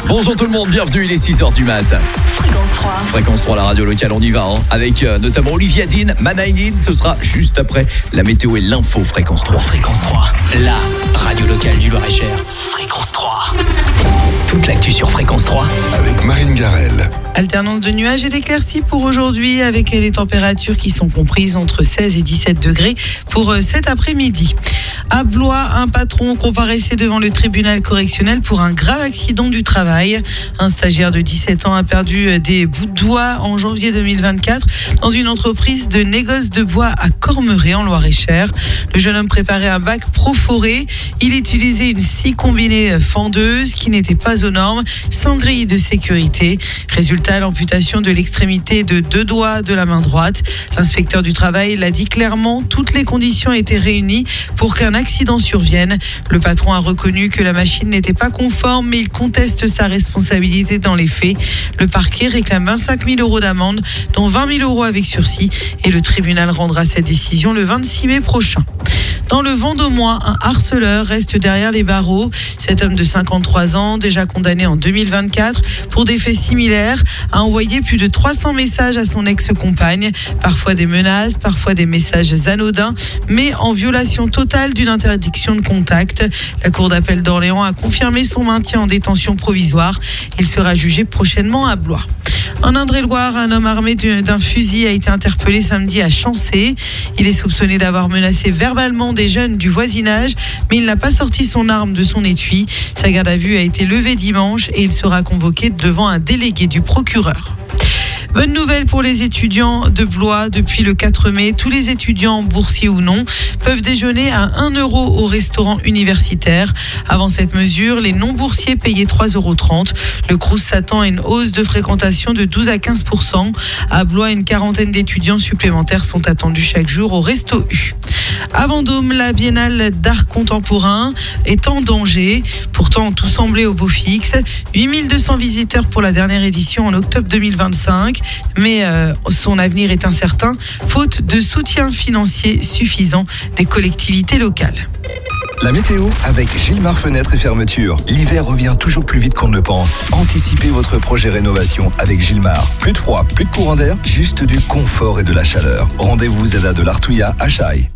Bonjour tout le monde, bienvenue, il est 6h du mat. Fréquence 3. Fréquence 3, la radio locale, on y va, avec notamment Olivia Dean, Man I Need. Ce sera juste après la météo et l'info. Fréquence 3. Fréquence 3, la radio locale du Loir-et-Cher. Fréquence 3. Toute l'actu sur Fréquence 3. Avec Marine Garel. Alternance de nuages et d'éclaircies pour aujourd'hui, avec les températures qui sont comprises entre 16 et 17 degrés pour cet après-midi. À Blois, un patron comparaissait devant le tribunal correctionnel pour un grave accident du travail. Un stagiaire de 17 ans a perdu des bouts de doigts en janvier 2024 dans une entreprise de négoce de bois à Cormeray en Loir-et-Cher. Le jeune homme préparait un bac pro-forêt. Il utilisait une scie combinée fendeuse qui n'était pas aux normes, sans grille de sécurité. Résultat, l'amputation de l'extrémité de 2 doigts de la main droite. L'inspecteur du travail l'a dit clairement, toutes les conditions étaient réunies pour qu'un accident survienne. Le patron a reconnu que la machine n'était pas conforme, mais il conteste sa responsabilité dans les faits. Le parquet réclame 25 000 € d'amende, dont 20 000 € avec sursis, et le tribunal rendra cette décision le 26 mai prochain. Dans le Vendômois, un harceleur reste derrière les barreaux. Cet homme de 53 ans, déjà condamné en 2024 pour des faits similaires, a envoyé plus de 300 messages à son ex-compagne. Parfois des menaces, parfois des messages anodins, mais en violation totale d'une interdiction de contact. La Cour d'appel d'Orléans a confirmé son maintien en détention provisoire. Il sera jugé prochainement à Blois. En Indre-et-Loire, un homme armé d'un fusil a été interpellé samedi à Chancé. Il est soupçonné d'avoir menacé verbalement des jeunes du voisinage, mais il n'a pas sorti son arme de son étui. Sa garde à vue a été levée dimanche et il sera convoqué devant un délégué du procureur. Bonne nouvelle pour les étudiants de Blois. Depuis le 4 mai, tous les étudiants, boursiers ou non, peuvent déjeuner à 1 € au restaurant universitaire. Avant cette mesure, les non-boursiers payaient 3,30 €. Le Crous s'attend à une hausse de fréquentation de 12 à 15%. À Blois, une quarantaine d'étudiants supplémentaires sont attendus chaque jour au Resto U. À Vendôme, la Biennale d'art contemporain est en danger. Pourtant, tout semblait au beau fixe. 8200 visiteurs pour la dernière édition en octobre 2025. Mais son avenir est incertain, faute de soutien financier suffisant des collectivités locales. La météo avec Gilmar Fenêtres et Fermetures. L'hiver revient toujours plus vite qu'on ne le pense. Anticipez votre projet rénovation avec Gilmar. Plus de froid, plus de courant d'air, juste du confort et de la chaleur. Rendez-vous ZADA de l'Artouillat à Chaille.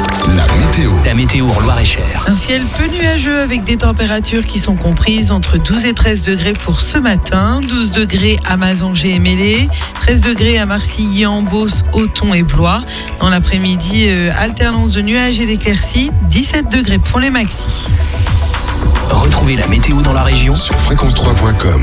La météo en Loir-et-Cher. Un ciel peu nuageux avec des températures qui sont comprises entre 12 et 13 degrés pour ce matin. 12 degrés à Mazangé et Mélé, 13 degrés à Marcilly, en Beauce, Othon et Blois. Dans l'après-midi, alternance de nuages et d'éclaircies, 17 degrés pour les maxis. Retrouvez la météo dans la région Sur fréquence3.com.